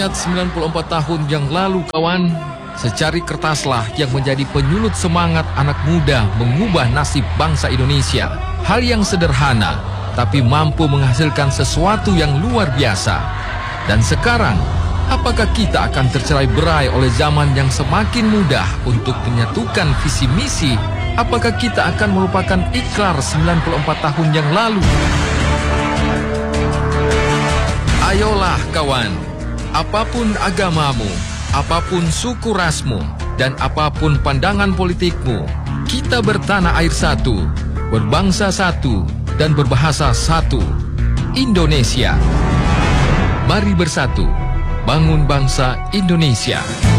Ingat 94 tahun yang lalu kawan, secari kertaslah yang menjadi penyulut semangat anak muda mengubah nasib bangsa Indonesia. Hal yang sederhana, tapi mampu menghasilkan sesuatu yang luar biasa. Dan sekarang, apakah kita akan tercerai-berai oleh zaman yang semakin mudah untuk menyatukan visi misi? Apakah kita akan melupakan ikrar 94 tahun yang lalu? Ayolah kawan, apapun agamamu, apapun suku rasmu, dan apapun pandangan politikmu, kita bertanah air satu, berbangsa satu, dan berbahasa satu, Indonesia. Mari bersatu, bangun bangsa Indonesia.